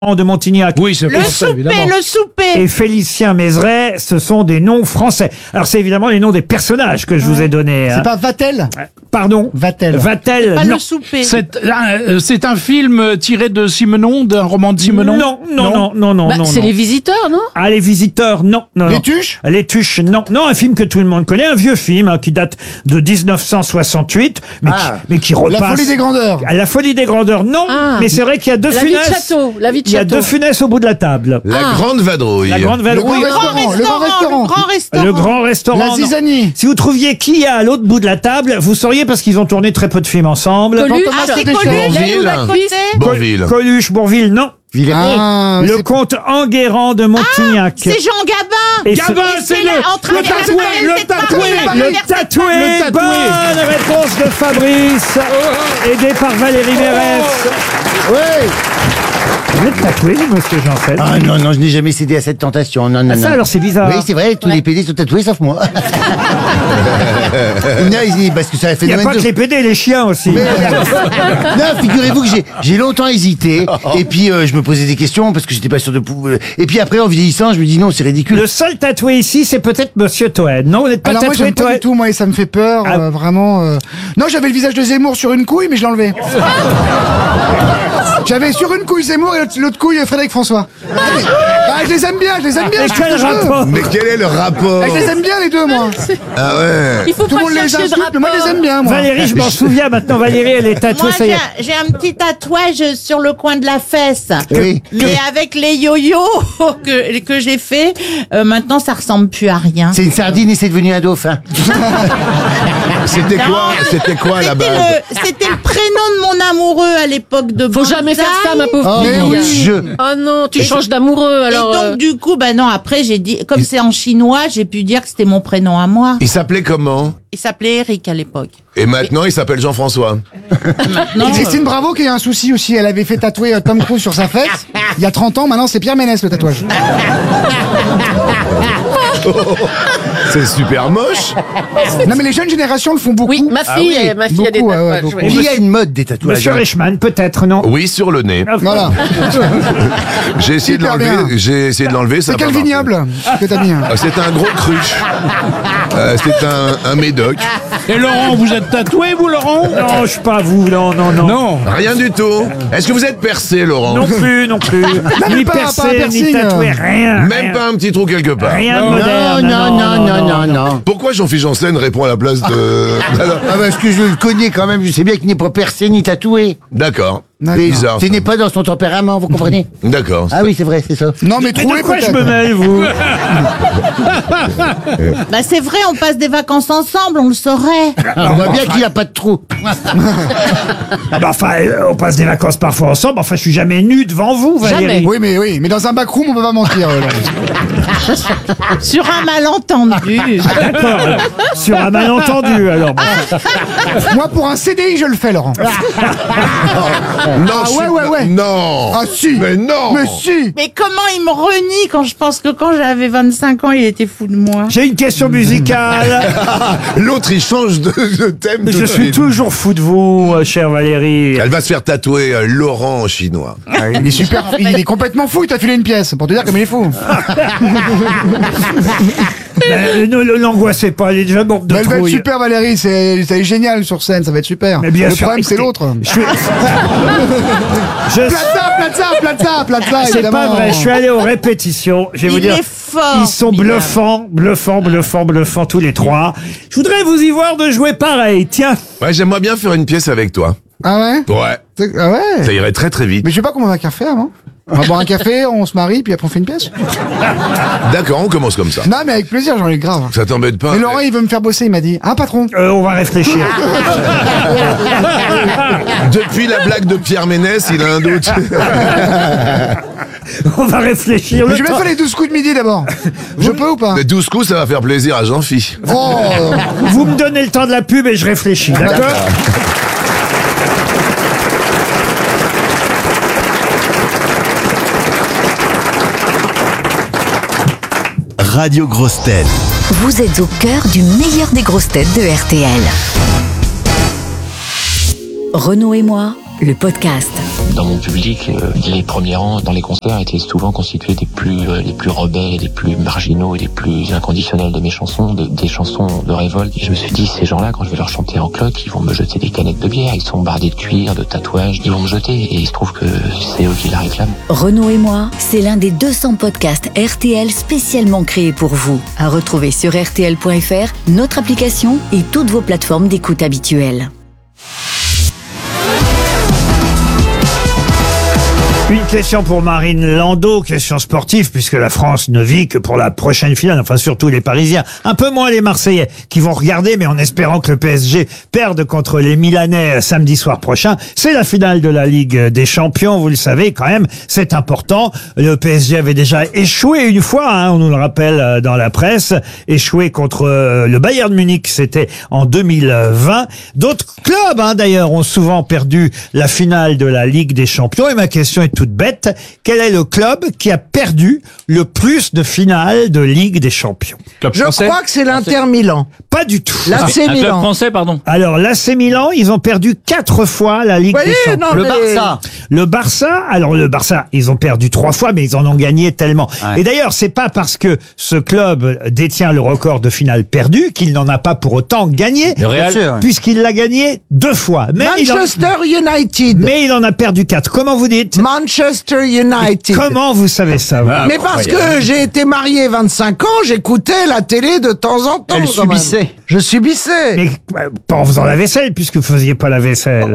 de Montignac Oui, c'est français, évidemment. Le souper. et Félicien Mézeray, ce sont des noms français. Alors c'est évidemment les noms des personnages que je vous ai donnés. C'est pas Vatel? Pardon. Vatel. Vatel. Pas Non. le souper. C'est un film tiré de Simenon, d'un roman de Simenon. Non. C'est Les Visiteurs, non? Ah, les Visiteurs, non. Les Tuches? Les Tuches, non. Non, un film que tout le monde connaît, un vieux film hein, qui date de 1968, mais qui repasse. La Folie des Grandeurs. Ah, La Folie des Grandeurs, non. Ah. Mais c'est vrai qu'il y a deux La vie de funesses. château. La vie de Il y a château. deux funesses au bout de la table. La Grande Vadrouille. La Grande Vadrouille. Le grand restaurant. Le grand restaurant. Le Grand Restaurant. La non. Zizanie. Si vous trouviez qui y a à l'autre bout de la table, vous sauriez parce qu'ils ont tourné très peu de films ensemble. Coluche. Ah, c'est Coluche. Coluche. Bourvil. Là, d'à côté. Bourville. Coluche, Bourville, non. Ah, Le c'est- comte Enguerrand de Montignac. C'est Jean Gabin. Et Gabin, c'est en train le de tatoué, le tatoué. Le tatoué. Le tatoué. Bonne réponse de Fabrice, aidé par Valérie Mérès. Ouais. Vous êtes tatoué, vous, monsieur Janssen? Ah non, je n'ai jamais cédé à cette tentation. Non. Ça, alors, c'est bizarre. Oui, c'est vrai, tous les PD sont tatoués sauf moi. Non, parce que ça a fait Il n'y a pas que les PD, les chiens aussi. Non, figurez-vous que j'ai longtemps hésité. Et puis, je me posais des questions parce que j'étais pas sûr de pouvoir. Et puis après, en vieillissant, je me dis non, c'est ridicule. Le seul tatoué ici, c'est peut-être monsieur Toen. Non, vous n'êtes pas Alors moi tatoué, j'aime pas Toen? du tout, moi, et ça me fait peur, Ah. vraiment. Non, j'avais le visage de Zemmour sur une couille, mais je l'ai enlevé. J'avais sur une couille Zemmour et l'autre couille Frédéric François. Je les aime bien, Et je fais quel ce que je veux. rapport? Mais quel est le rapport? Je les aime bien les deux, moi. Ah ouais. Il faut Tout le pas monde les chercher de insulte, mais moi je les aime bien, moi. Valérie, je m'en souviens maintenant. Valérie, elle est tatouée, Moi, ça y est. j'ai un petit tatouage sur le coin de la fesse. Oui. Mais avec les yo-yo que j'ai fait, maintenant, ça ressemble plus à rien. C'est une sardine et c'est devenu un dauphin. C'était quoi la base? C'était le prénom de mon amoureux à l'époque de Faut jamais faire ça, ma pauvre Oh Mais fille. mon oui. Dieu. Oh non, tu changes d'amoureux, alors. Et donc, du coup, non, après, j'ai dit, comme c'est en chinois, j'ai pu dire que c'était mon prénom à moi. Il s'appelait comment? Il s'appelait Eric à l'époque. Et maintenant, il s'appelle Jean-François. Et Christine Bravo qui a un souci aussi, elle avait fait tatouer Tom Cruise sur sa fesse. Il y a 30 ans, maintenant c'est Pierre Ménès le tatouage. C'est super moche. Non mais les jeunes générations le font beaucoup. Oui, ma fille, oui, ma fille a des beaucoup, ouais, tatouages. beaucoup. oui. Il y a une mode des tatouages. Monsieur Reichmann, peut-être, non? Oui, sur le nez. Voilà. J'ai essayé de Super bien. l'enlever. J'ai essayé de l'enlever. Ça C'est a quel pas marché. vignoble que t'as mis? C'est un gros cruche. C'est un médoc. Et Laurent, vous êtes tatoué, vous, Laurent? Non, je suis pas vous, non. Non. Rien du tout. Est-ce que vous êtes percé, Laurent? Non plus. Ni pas un percé, ni piercing, tatoué, rien. Même pas un petit trou quelque part. Rien de Non, moderne. non. Pourquoi Jean-Philippe Janssen répond à la place de... Ah parce que je le connais quand même, je sais bien qu'il n'est pas percé ni tatoué. D'accord. D'accord. Bizarre. Ce n'est pas dans son tempérament, vous comprenez? D'accord. Ah oui, c'est vrai, c'est ça. Non mais Mais troué de quoi je peut-être. me mêle, vous? C'est vrai, on passe des vacances ensemble, on le saurait. On voit bien qu'il n'a pas de trou. On passe des vacances parfois ensemble. Enfin, je suis jamais nu devant vous, Valérie. Jamais. Oui, mais dans un backroom on peut pas mentir. Sur un malentendu. D'accord. Sur un malentendu, alors. Moi pour un CDI je le fais Laurent. Non, ouais. Non. Ah si. Mais non. Mais si. Mais comment il me renie quand je pense que quand j'avais 25 ans, il était fou de moi. J'ai une question musicale. L'autre, il change de thème tout Je de suis suite. toujours fou de vous, chère Valérie. Elle va se faire tatouer Laurent en chinois. Il est super, il est complètement fou, il t'a filé une pièce pour te dire comme il est fou. Ne l'angoissez pas, elle est déjà morte de Mais elle va être trouille. super Valérie, c'est génial sur scène, ça va être super. Mais bien Le sûr, problème c'est écoutez, l'autre. Je suis... Plaza, C'est pas vrai, je suis allé aux répétitions. Je vais vous Il dire, est fort. ils sont bluffants tous les trois. Je voudrais vous y voir de jouer pareil. Tiens, Ouais, j'aimerais bien faire une pièce avec toi. Ah ouais? Ouais. Ah ouais? Ça irait très très vite. Mais je sais pas comment on va faire, non? On va boire un café, on se marie, puis après on fait une pièce? D'accord, on commence comme ça. Non mais avec plaisir, j'en ai grave. Ça t'embête pas? Mais Laurent il veut me faire bosser, il m'a dit. Ah patron? on va réfléchir. Depuis la blague de Pierre Ménès, il a un doute. On va réfléchir. Mais Le je vais temps- faire les 12 coups de midi d'abord. Je peux ou pas? Les 12 coups, ça va faire plaisir à Jean-Phi. Oh. Vous me donnez le temps de la pub et je réfléchis, d'accord? Radio Grosses Têtes. Vous êtes au cœur du meilleur des grosses têtes de RTL. Renaud et moi, le podcast. dans mon public, les premiers rangs dans les concerts étaient souvent constitués des plus rebelles, des plus marginaux et des plus inconditionnels de mes chansons, des chansons de révolte. Et je me suis dit, ces gens-là, quand je vais leur chanter en cloque, ils vont me jeter des canettes de bière, ils sont bardés de cuir, de tatouages, ils vont me jeter, et il se trouve que c'est eux qui la réclament. Renaud et moi, c'est l'un des 200 podcasts RTL spécialement créés pour vous. À retrouver sur RTL.fr, notre application et toutes vos plateformes d'écoute habituelles. Une question pour Marine Landau, question sportive, puisque la France ne vit que pour la prochaine finale, enfin surtout les Parisiens, un peu moins les Marseillais, qui vont regarder, mais en espérant que le PSG perde contre les Milanais samedi soir prochain. C'est la finale de la Ligue des Champions, vous le savez quand même, c'est important. Le PSG avait déjà échoué une fois, on nous le rappelle dans la presse, échoué contre le Bayern Munich, c'était en 2020. D'autres clubs, d'ailleurs, ont souvent perdu la finale de la Ligue des Champions, et ma question est toute bête. Quel est le club qui a perdu le plus de finales de Ligue des Champions? Je crois que c'est l'Inter Milan. Pas du tout. L'AC Un club Milan. français, pardon. Alors, l'AC Milan, ils ont perdu 4 fois la Ligue des Champions. non, Le Barça, ils ont perdu 3 fois, mais ils en ont gagné tellement. Ouais. Et d'ailleurs, c'est pas parce que ce club détient le record de finales perdues qu'il n'en a pas pour autant gagné. Le Real. Puisqu'il l'a gagné 2 fois. Mais Manchester United. Mais il en a perdu 4. Comment vous dites? Manchester United. Comment vous savez ça? Mais parce que j'ai été marié 25 ans, j'écoutais la télé de temps en temps. Elle subissait. Je subissais. Mais pas en faisant la vaisselle, puisque vous faisiez pas la vaisselle.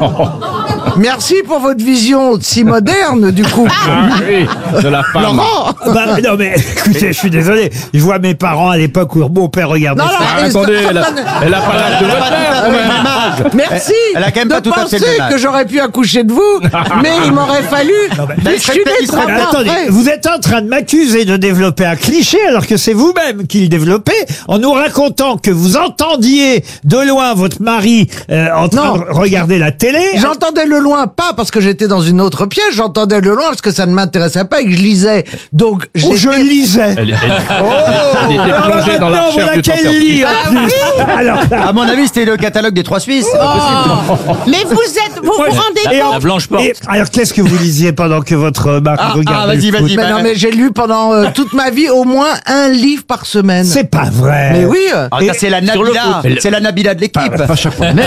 Merci pour votre vision si moderne du couple. Oui, de la femme. Laurent. Non mais écoutez, je suis désolé. Je vois mes parents à l'époque où mon père regardait Non, ça. mais Attendez, ça- elle a pas l'âge de votre père. Merci Elle a quand même pas de tout à fait le penser même âge. que j'aurais pu accoucher de vous, mais il m'aurait fallu. mais Je suis né 30 ans Attendez, après. vous êtes en train de m'accuser de développer un cliché alors que c'est vous-même qui le développez en nous racontant que vous entendiez de loin votre mari en train Non. de regarder la télé. J'entendais le loin, pas parce que j'étais dans une autre pièce, j'entendais le loin parce que ça ne m'intéressait pas et que je lisais. Donc, Oh, je lisais. Elle était plongée dans Non, l'archière voilà du qu'elle chanteur. lit en plus. Alors, À mon avis, c'était le catalogue des 3 Suisses. c'est pas possible. Mais vous vous rendez et compte La blanche porte. alors qu'est-ce que vous lisiez pendant que votre mari regardait le foot? Mais non, mais j'ai lu pendant toute ma vie au moins un livre par semaine. C'est pas vrai. Mais oui. Ah, ça, c'est la Sur le Nabila. foot. C'est la Nabila de l'équipe. Pas chaque fois.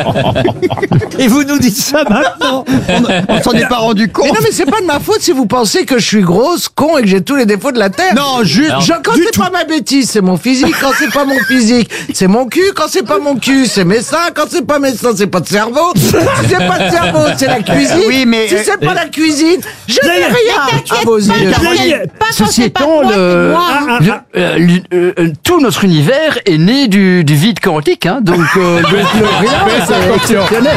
Et vous nous dites ça maintenant? On s'en est pas rendu compte. Mais non, mais c'est pas de ma faute si vous pensez que je suis grosse, con et que j'ai tous les défauts de la terre. Non, juste. Quand c'est pas ma bêtise, c'est mon physique. Quand c'est pas mon physique, c'est mon cul. Quand c'est pas mon cul, c'est mes seins. Quand c'est pas mes seins, c'est pas de cerveau. Si c'est pas de cerveau, c'est la cuisine. Oui, mais, si c'est pas la cuisine, je n'ai D'ailleurs, rien à vos yeux. pas quand Ceci c'est pas étant, moi, c'est moi. tout notre univers est né du vide quantique, hein, donc le rien, c'est exceptionnel.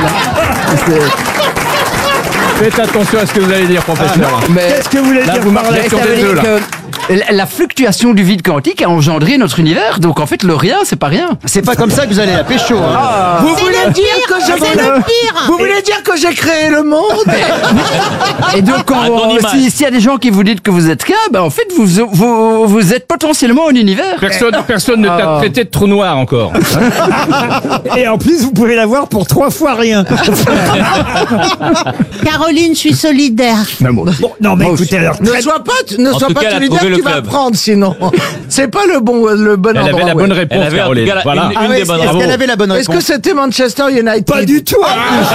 Faites attention à ce que vous allez dire, professeur. Mais Qu'est-ce que vous voulez Là, dire vous par là? marchez sur ça veut des œufs, dire là. que la fluctuation du vide quantique a engendré notre univers, donc en fait le rien, c'est pas rien. C'est pas comme ça que vous allez la pécho. Hein. Vous C'est voulez le dire pire, que c'est le pire. Vous voulez dire que j'ai créé le monde? Et donc s'il y a des gens qui vous disent que vous êtes qu'un, ben en fait vous êtes potentiellement un univers. Personne ne t'a traité de trou noir encore. Et en plus, vous pouvez l'avoir pour 3 fois rien. Caroline, je suis solidaire. Bon, non, mais écoutez, alors, Ne sois pas En tout cas, elle a solidaire, trouvé le tu vas club. prendre sinon. C'est pas le bon Elle endroit. avait la bonne Elle réponse, avait en tout Caroline. cas Voilà. une des bonnes Est-ce réponses. qu'elle avait la bonne Est-ce que réponse? c'était Manchester United? pas du tout.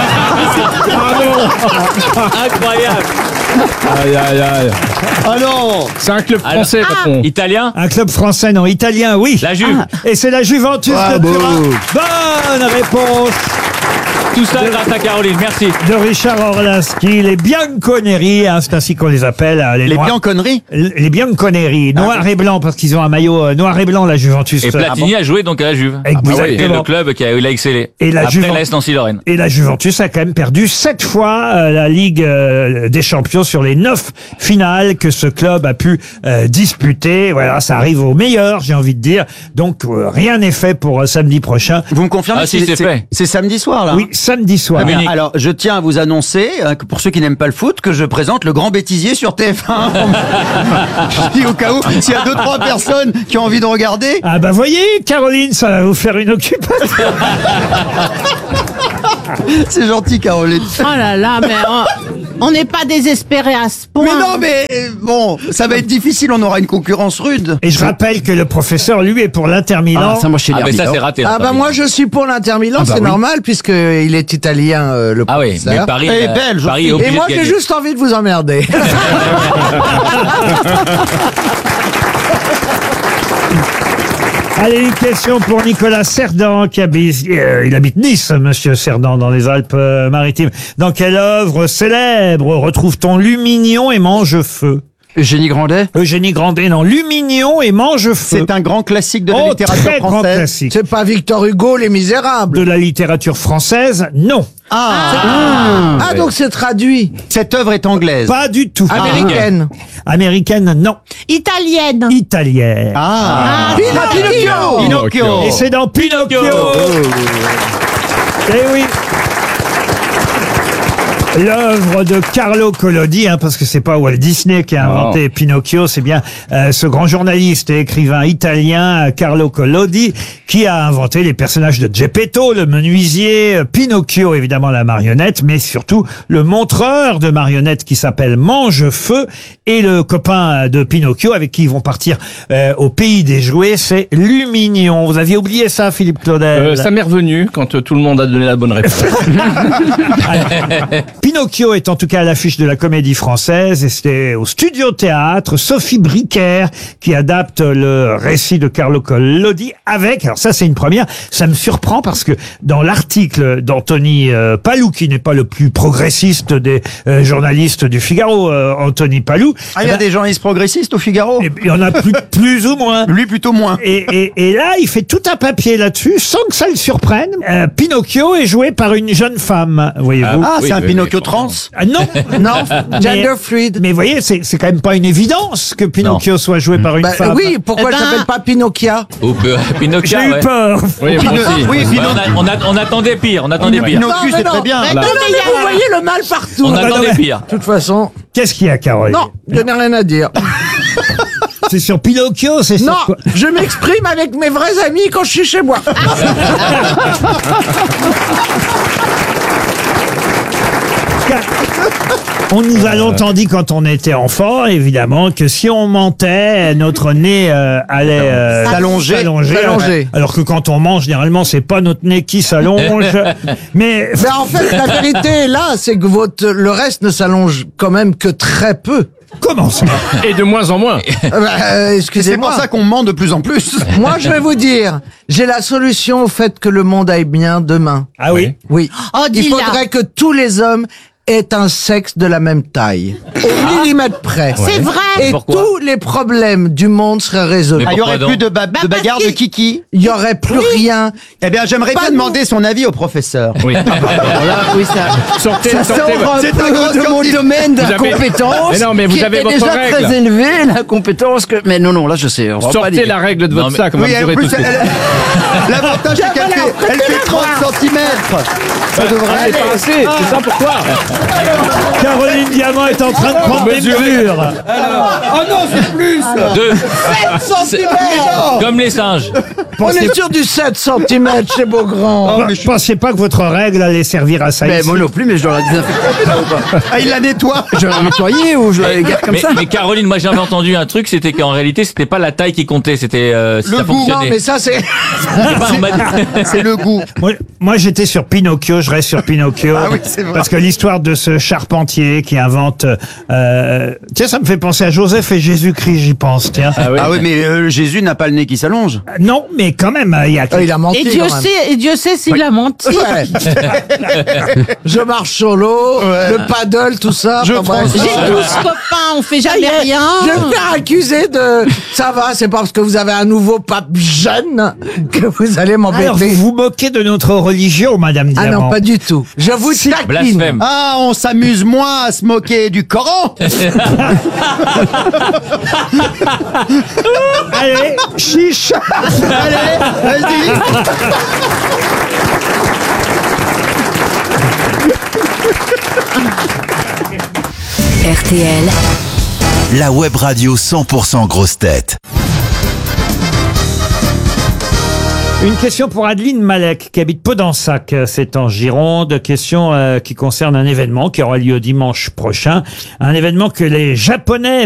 Incroyable. Aïe, aïe, aïe. Ah non. C'est un club français, patron. Italien. Un club français, non, italien, oui. La Juve. Et c'est la Juventus de Turin. Bonne réponse Tout ça grâce à Caroline. Merci. de Richard Orlinski. Les Bianconeri, c'est ainsi qu'on les appelle. Les Noirs- Bianconeri. Les Bianconeri, noir et blanc, parce qu'ils ont un maillot noir et blanc, la Juventus. Et Platini a joué donc à la Juve. Exactement. C'est le club qui a eu la excellé. Et la Après Juve- l'Est Nancy-Lorraine. Et la Juventus a quand même perdu 7 fois la Ligue des Champions sur les 9 finales que ce club a pu disputer. Voilà, ça arrive aux meilleurs, j'ai envie de dire. Donc rien n'est fait pour samedi prochain. Vous me confirmez Ah, si, c'est fait. C'est samedi soir, là? Oui, samedi soir. Eh bien, alors, je tiens à vous annoncer, que pour ceux qui n'aiment pas le foot, que je présente le Grand Bêtisier sur TF1. Je dis au cas où, s'il y a 2-3 personnes qui ont envie de regarder. Ah bah voyez, Caroline, ça va vous faire une occupation. C'est gentil, Caroline. Oh là là, mais On n'est pas désespéré à ce point. Mais non, mais bon, ça va être difficile, on aura une concurrence rude. Et je rappelle que le professeur, lui, est pour l'Inter Milan. Ah, ça, moi, je suis Ah, mais ça, c'est raté. Ah bah moi je suis pour l'Inter Milan, c'est normal puisqu'il est italien le Ah oui, professeur. mais Paris, Et belge Paris est Et obligé moi de j'ai gagner. juste envie de vous emmerder. Allez, une question pour Nicolas Cerdan, qui habite, il habite Nice, monsieur Cerdan, dans les Alpes-Maritimes. Dans quelle œuvre célèbre retrouve-t-on Lumignon et Mangefeu? Eugénie Grandet. Eugénie Grandet, non. Lumignon et Mangefeu. C'est un grand classique de la Oh, littérature très grand française. classique. C'est pas Victor Hugo, Les Misérables. De la littérature française, non. Ah donc c'est traduit. Cette œuvre est anglaise. Pas du tout. Américaine. Américaine, non. Italienne. Italienne. Pinocchio. Pinocchio. Et c'est dans Pinocchio. Eh oui. L'œuvre de Carlo Collodi, parce que c'est pas Walt Disney qui a inventé Pinocchio, c'est bien ce grand journaliste et écrivain italien Carlo Collodi qui a inventé les personnages de Geppetto, le menuisier, Pinocchio évidemment la marionnette, mais surtout le montreur de marionnettes qui s'appelle Mangefeu et le copain de Pinocchio avec qui ils vont partir au pays des jouets, c'est Lumignon. Vous aviez oublié ça, Philippe Claudel? Ça m'est revenu quand tout le monde a donné la bonne réponse. Pinocchio est en tout cas à l'affiche de la Comédie Française et c'était au Studio Théâtre Sophie Bricaire qui adapte le récit de Carlo Collodi avec, alors ça c'est une première, ça me surprend parce que dans l'article d'Anthony Palou, qui n'est pas le plus progressiste des journalistes du Figaro, Anthony Palou. Ah, il y a des journalistes progressistes au Figaro? Il y en a plus ou moins. Lui plutôt moins. Et là, il fait tout un papier là-dessus sans que ça le surprenne. Pinocchio est joué par une jeune femme, voyez-vous. Ah, c'est un Pinocchio trans? Ah, non. Non, gender fluid. Mais vous voyez, c'est quand même pas une évidence que Pinocchio soit joué par une femme. Oui, pourquoi elle s'appelle pas Pinocchia? Pinocchio, J'ai eu peur. Oui, moi aussi. Oui, On attendait pire, on attendait pire. Pinocchio, c'est très bien. Mais non, mais vous voyez le mal partout. On attendait pire. De toute façon, Qu'est-ce qu'il y a, Caroline? non, je n'ai rien à dire. C'est sur Pinocchio, c'est Non, sur quoi? je m'exprime avec mes vrais amis quand je suis chez moi. On nous a longtemps dit quand on était enfant, évidemment, que si on mentait, notre nez allait S'allonger. Alors que quand on mange, généralement, c'est pas notre nez qui s'allonge. Mais Mais en fait, la vérité est là, c'est que le reste ne s'allonge quand même que très peu. comment ça? Et de moins en moins. C'est pour Excusez-moi. ça qu'on ment de plus en plus. Moi, je vais vous dire, j'ai la solution au fait que le monde aille bien demain. Ah oui? Oui. Oh, Il dis-la. faudrait que tous les hommes aient un sexe de la même taille. Au millimètre près. C'est vrai. Et Pourquoi tous les problèmes du monde seraient résolus. Mais Ah, il y aurait pourquoi plus donc de bagarre de kiki. Il y aurait plus rien. Eh bien, j'aimerais Pas bien nous. demander son avis au professeur. Oui. Oui, ça Sortez, sort sortez. un C'est peu un gros de mon scientifique. domaine de Vous la avez- compétence. Mais non, mais vous qui avez était votre déjà règle. très élevée, la compétence que. Mais non, là, je sais. On va pas Sortez dire. la règle de votre sac, on va Oui, en mesurer tout plus, de suite. l'avantage, c'est qu'elle fait 30 cm. Ça devrait C'est pas assez, c'est ça pourquoi Caroline Diamant est en train de prendre des mesures. Oh non, c'est plus. 2. 7 cm. Comme les singes. On est sur du 7 cm chez Beaugrand. Je pensais pas que votre règle allait servir à ça. Mais ici. moi non plus, mais je dois la désinfecter là, ou pas. Ah, il la nettoie. Je dois la nettoyer ou je la garde comme ça. Mais Caroline, moi j'avais entendu un truc, c'était qu'en réalité c'était pas la taille qui comptait, c'était si Le ça goût. fonctionnait. Non, mais ça, c'est... On m'a dit- C'est le goût. Moi, j'étais sur Pinocchio, je reste sur Pinocchio. Ah oui, c'est vrai. Parce que l'histoire de ce charpentier qui invente... tiens, ça me fait penser à Joseph et Jésus-Christ, j'y pense, tiens. Ah oui. Ah oui, mais Jésus n'a pas le nez qui s'allonge. Non, mais quand même, il y a... Il a menti. Et Dieu quand même. sait, et Dieu sait s'il a menti. Ouais. Je marche sur l'eau, le paddle, tout ça. Je Enfin, bref. prends ça. J'ai 12 copains, on fait jamais rien. Je vais me faire accuser de... Ça va, c'est parce que vous avez un nouveau pape jeune que vous allez Alors, m'embêter. vous vous moquez de notre religion, Madame Ah Diamant. non, pas du tout. Je vous taquine. Blasphème. Ah, on s'amuse moins à se moquer du Coran. Allez, chiche. Allez, vas-y. RTL, La web radio 100% grosse tête. Une question pour Adeline Malek, qui habite Podensac, c'est en Gironde. Question qui concerne un événement qui aura lieu dimanche prochain. Un événement que les Japonais